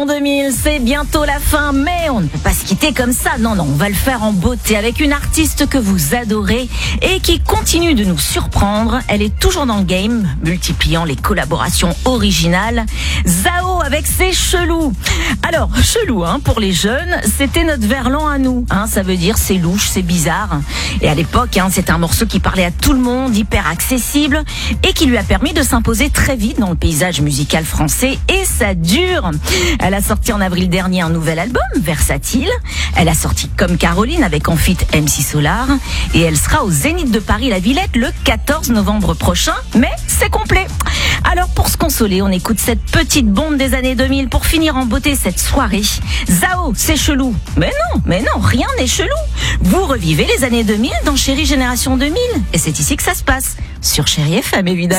2000, c'est bientôt la fin, mais on ne peut pas se quitter comme ça. Non, on va le faire en beauté avec une artiste que vous adorez et qui continue de nous surprendre. Elle est toujours dans le game, multipliant les collaborations originales. Zao avec ses chelous. Alors, chelou, pour les jeunes, c'était notre verlan à nous. Ça veut dire c'est louche, c'est bizarre. Et à l'époque, c'était un morceau qui parlait à tout le monde, hyper accessible et qui lui a permis de s'imposer très vite dans le paysage musical français. Et ça dure. Elle a sorti en avril dernier un nouvel album, Versatile. Elle a sorti Comme Caroline avec en feat MC Solar. Et elle sera au Zénith de Paris La Villette le 14 novembre prochain. Mais c'est complet. Alors pour se consoler, on écoute cette petite bombe des années 2000 pour finir en beauté cette soirée. Zao, c'est chelou. Mais non, rien n'est chelou. Vous revivez les années 2000 dans Chérie Génération 2000. Et c'est ici que ça se passe. Sur Chérie FM, évidemment.